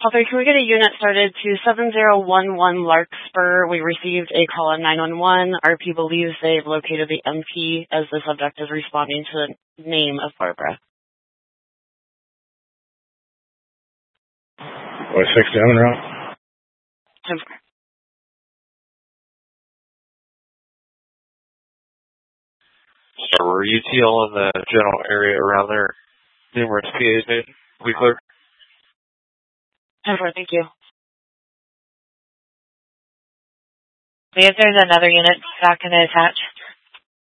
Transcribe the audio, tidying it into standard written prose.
Okay, can we get a unit started to 7011 Larkspur? We received a call on 911. RP believes they've located the MP as the subject is responding to the name of Barbara. What, 6 down route? 10-4. So were UTL in the general area around there? Numerous PAs made? We clear? 10-4, thank you. See if there's another unit back in the attach.